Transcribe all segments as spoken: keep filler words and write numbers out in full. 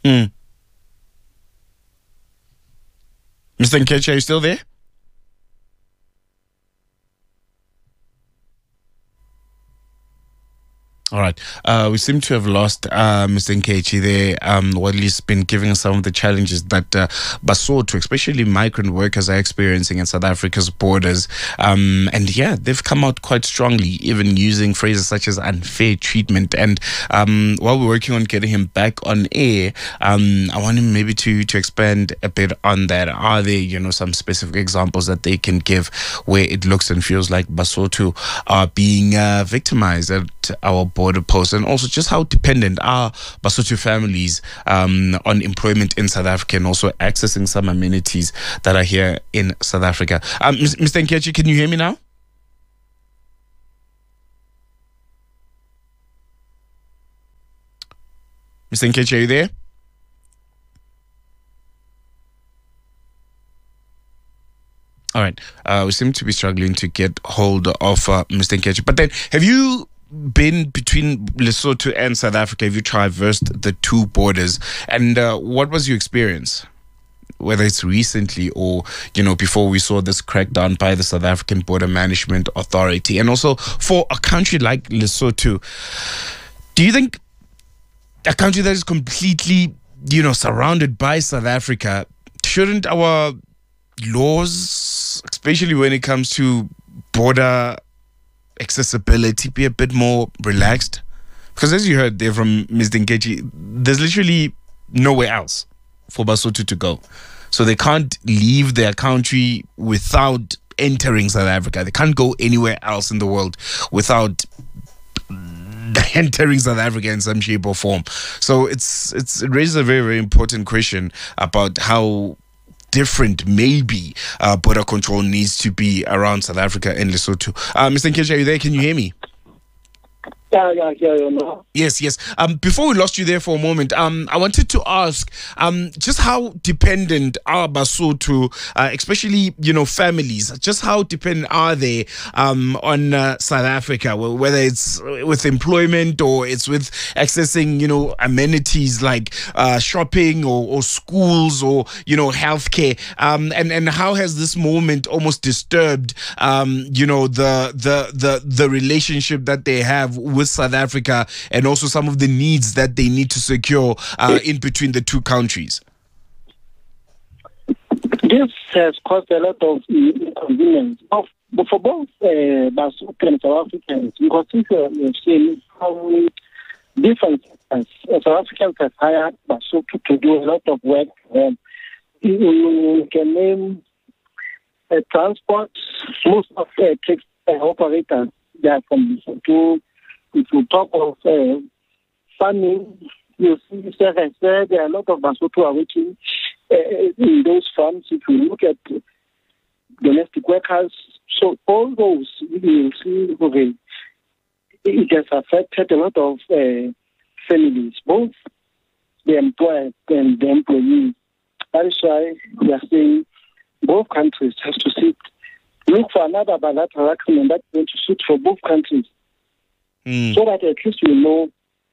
Mm. mister Nkechi, are you still there? All right. Uh, we seem to have lost uh, mister Nkechi there. Um, while he's been giving us some of the challenges that uh, Basotho, especially migrant workers, are experiencing in South Africa's borders. Um, and yeah, they've come out quite strongly, even using phrases such as unfair treatment. And um, while we're working on getting him back on air, um, I want him maybe to to expand a bit on that. Are there, you know, some specific examples that they can give where it looks and feels like Basotho are being uh, victimized at our border posts, and also just how dependent are Basotho families um, on employment in South Africa and also accessing some amenities that are here in South Africa. Um, mister Nkechi, can you hear me now? mister Nkechi, are you there? All right. Uh, we seem to be struggling to get hold of uh, mister Nkechi. But then, have you been between Lesotho and South Africa? Have you traversed the two borders? And uh, what was your experience? Whether it's recently or, you know, before we saw this crackdown by the South African Border Management Authority. And also for a country like Lesotho, do you think a country that is completely, you know, surrounded by South Africa, shouldn't our laws, especially when it comes to border accessibility, be a bit more relaxed? Because as you heard there from mister Nkechi, there's literally nowhere else for Basotho to go. So they can't leave their country without entering South Africa. They can't go anywhere else in the world without entering South Africa in some shape or form. So it's it's it raises a very, very important question about how different maybe uh, border control needs to be around South Africa and Lesotho. Uh, mister Nkechi, are you there? Can you hear me? Yeah, yeah, yeah, yeah, no. Yes, yes. Um, before we lost you there for a moment, um, I wanted to ask, um, just how dependent are Basotho, uh, especially, you know, families, just how dependent are they um, on uh, South Africa, whether it's with employment or it's with accessing, you know, amenities like uh, shopping or, or schools or, you know, healthcare, um, and and how has this moment almost disturbed, um, you know, the the the the relationship that they have with South Africa, and also some of the needs that they need to secure uh, in between the two countries? This has caused a lot of inconvenience, but for both uh, Basotho and South Africans, because if you've seen how different sectors, uh, South Africans have hired Basotho to do a lot of work. Um, you can name uh, transport, most of the uh, taxi uh, operators, they are from Lesotho. If you talk of uh, farming, you see, there are a lot of Basotho are working uh, in those farms. If you look at domestic workers, so all those, you will see, okay, it has affected a lot of uh, families, both the employer and the employee. That is why we are saying both countries have to sit, look for another bilateral agreement that's going to suit for both countries. Mm. So that at least we know,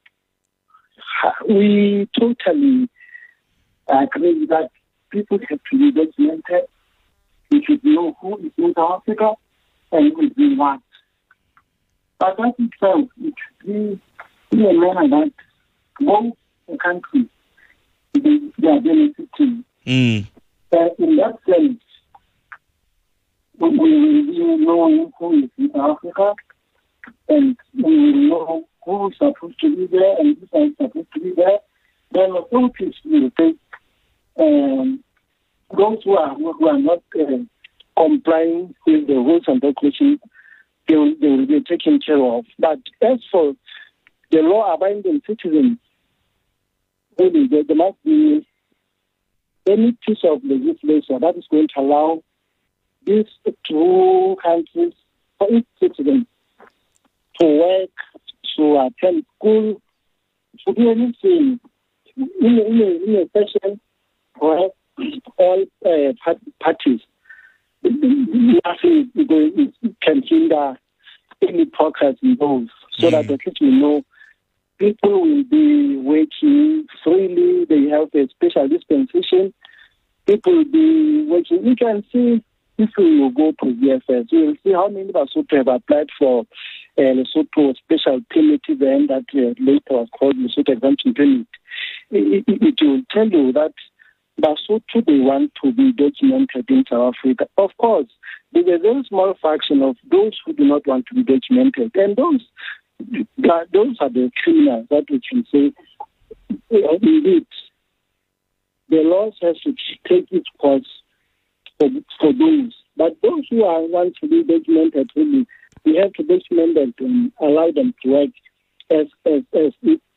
we totally agree that people have to be documented. We should know who is in South Africa and who is in what. But that itself, it should be in a manner that both the countries they are benefiting. Mm. Uh, in that sense, we will know who is in South Africa, and we will know who is supposed to be there and who is supposed to be there. Then authorities will take um, those who are, who are not uh, complying with the rules and regulations, they will, they will be taken care of. But as for the law-abiding citizens, really, there, there must be any piece of legislation that is going to allow these two countries for each citizen to work, to attend school, to do anything in a, in a, in a session where all uh, parties, nothing can hinder any progress involved, so mm. that at least we know people will be working freely, they have a special dispensation. People will be working. You can see if you go to V F S, you will see how many Basotho have applied for uh, Lesotho special permit, then that uh, later was called Lesotho exemption permit. It, it, it will tell you that Basotho, they want to be documented in South Africa. Of course, there's a very small fraction of those who do not want to be documented, and those those are the criminals that we can say, uh, indeed, the laws has to take its course for, for those. But those who are want to be documented, really, we have to document them and allow them to work as as as,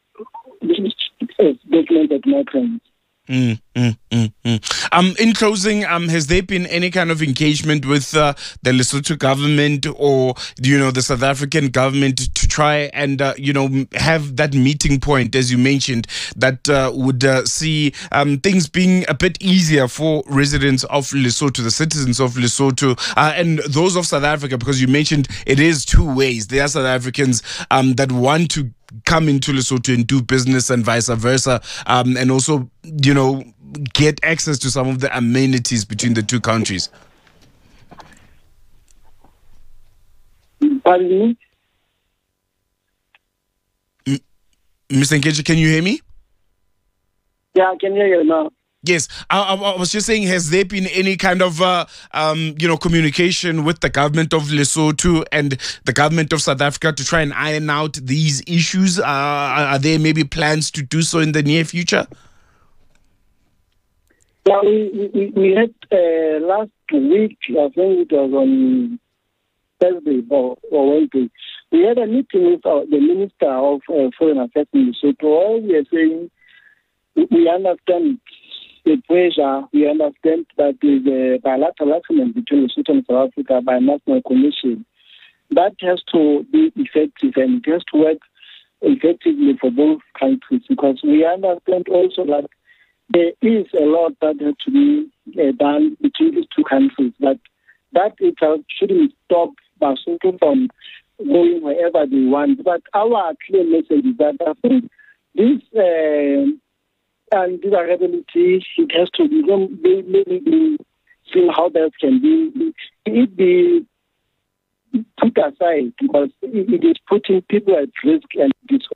as documented migrants. Mm, mm, mm, mm. Um, in closing, um, has there been any kind of engagement with uh, the Lesotho government or, you know, the South African government to try and, uh, you know, have that meeting point, as you mentioned, that uh, would uh, see um, things being a bit easier for residents of Lesotho, the citizens of Lesotho, uh, and those of South Africa, because you mentioned it is two ways. There are South Africans um, that want to come into Lesotho and do business and vice versa, um, and also, you know, get access to some of the amenities between the two countries. Pardon me? M- Mister Nkechi, can you hear me? Yeah, I can hear you now. Yes, I, I, I was just saying, has there been any kind of, uh, um, you know, communication with the government of Lesotho and the government of South Africa to try and iron out these issues? Uh, are there maybe plans to do so in the near future? Yeah, we, we, we had uh, last week, I think it was on Thursday or, or Wednesday, we had a meeting with our, the Minister of uh, Foreign Affairs in Lesotho. All we are saying, we understand the pressure, we understand that there is a bilateral agreement between Lesotho and South Africa by National Commission. That has to be effective and it has to work effectively for both countries, because we understand also that there is a lot that has to be uh, done between these two countries, but that itself shouldn't stop Basotho from going wherever they want. But our clear message is that I think this uh, and disability, it has to be maybe be seen how that can be it be put aside, because it is putting people at risk and it's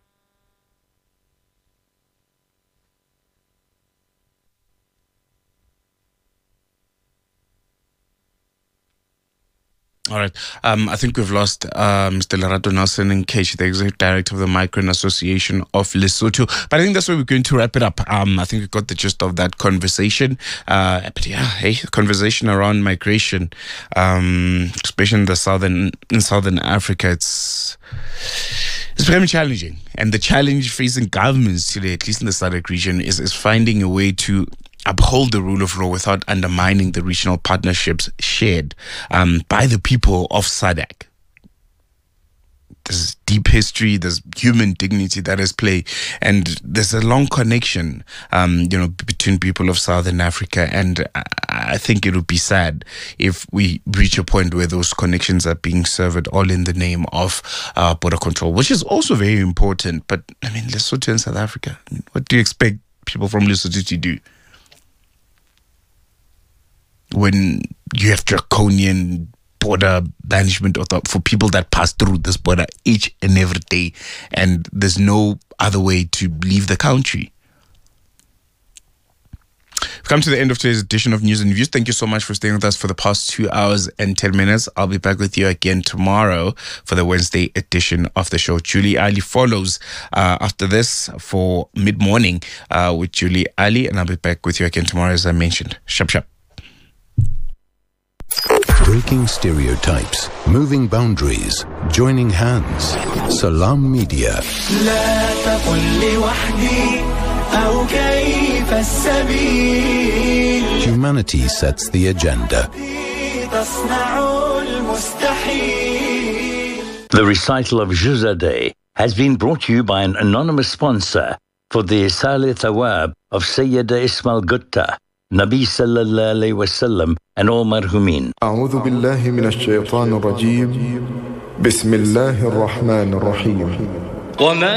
All right. Um, I think we've lost uh, Mister Lerato Nelson Nkechi, the Executive Director of the Migrant Association of Lesotho. But I think that's where we're going to wrap it up. Um, I think we got the gist of that conversation. Uh, but yeah, hey, conversation around migration, um, especially in the southern in southern Africa, it's it's becoming challenging. And the challenge facing governments today, at least in the S A D C region, is is finding a way to uphold the rule of law without undermining the regional partnerships shared um, by the people of S A D C. There's deep history, there's human dignity that is play, and there's a long connection, um, you know, between people of Southern Africa. And I, I think it would be sad if we reach a point where those connections are being severed all in the name of uh, border control, which is also very important. But I mean, Lesotho and South Africa, what do you expect people from Lesotho to do when you have draconian border banishment for people that pass through this border each and every day, and there's no other way to leave the country? We've come to the end of today's edition of News and Views. Thank you so much for staying with us for the past two hours and ten minutes. I'll be back with you again tomorrow for the Wednesday edition of the show. Julie Ali follows uh, after this for mid-morning uh, with Julie Ali, and I'll be back with you again tomorrow, as I mentioned. Shap, shap. Breaking stereotypes, moving boundaries, joining hands. Salam Media. Humanity sets the agenda. The recital of Juzadeh has been brought to you by an anonymous sponsor for the Isale Thawab of Sayyida Ismail Gutta, Nabi sallallahu alayhi wa sallam, and all marhumin. أعوذ بالله من الشيطان الرجيم بسم الله الرحمن الرحيم.